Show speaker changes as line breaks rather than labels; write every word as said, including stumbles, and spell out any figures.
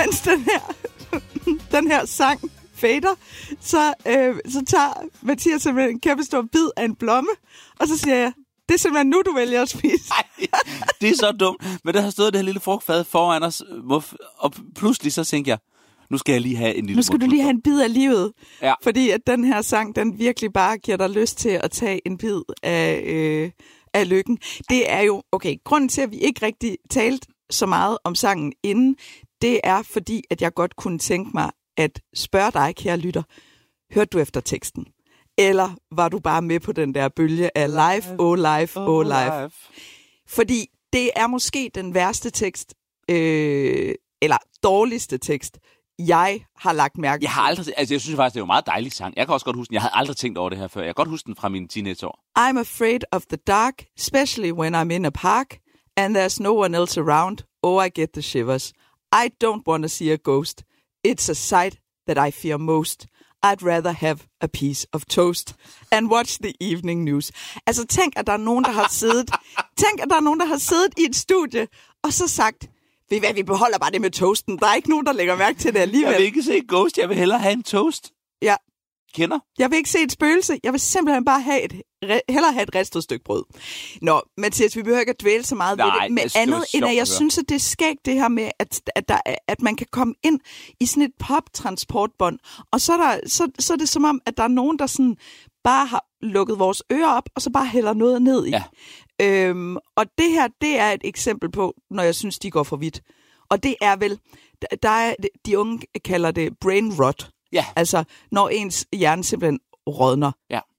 mens den her, den her sang fader, så, øh, så tager Mathias simpelthen en kæmpe stor bid af en blomme, og så siger jeg, det er simpelthen nu, du vælger at spise.
Ej, det er så dumt. Men der har stået det her lille frugtfad foran os, og pludselig så tænker jeg, nu skal jeg lige have en lille...
Nu skal du lige have en bid af livet.
Ja.
Fordi at den her sang, den virkelig bare giver dig lyst til at tage en bid af, øh, af lykken. Det er jo, okay, grunden til, at vi ikke rigtig talte så meget om sangen inden, det er fordi, at jeg godt kunne tænke mig at spørge dig, kære lytter, hørte du efter teksten? Eller var du bare med på den der bølge af life, oh life, oh life? Fordi det er måske den værste tekst, øh, eller dårligste tekst, jeg har lagt mærke til.
Jeg har aldrig, altså jeg synes faktisk, det er jo en meget dejlig sang. Jeg kan også godt huske den. Jeg havde aldrig tænkt over det her før. Jeg kan godt huske den fra mine teenageår.
I'm afraid of the dark, especially when I'm in a park, and there's no one else around. Oh, I get the shivers. I don't want to see a ghost. It's a sight that I fear most. I'd rather have a piece of toast and watch the evening news. Altså, tænk, at der er nogen, der har siddet... tænk, at der er nogen, der har siddet i et studie, og så sagt, ved I hvad, vi beholder bare det med toasten. Der er ikke nogen, der lægger mærke til det alligevel.
Jeg vil ikke se ghost, jeg vil hellere have en toast.
Ja.
Kender?
Jeg vil ikke se et spøgelse. Jeg vil simpelthen bare have et, hellere have et ristet stykke brød. Nå, Mathias, vi behøver ikke at dvæle så meget
Nej,
ved det. Men andet end, at jeg synes, at det er skægt, det her med, at, at, der, at man kan komme ind i sådan et pop-transportbånd, og så er, der, så, så er det som om, at der er nogen, der sådan bare har lukket vores ører op, og så bare hælder noget ned i.
Ja.
Øhm, og det her, det er et eksempel på, når jeg synes, de går for vidt. Og det er vel, der er, de unge kalder det brain rot.
Ja.
Altså, når ens hjerne simpelthen rådner.
Ja.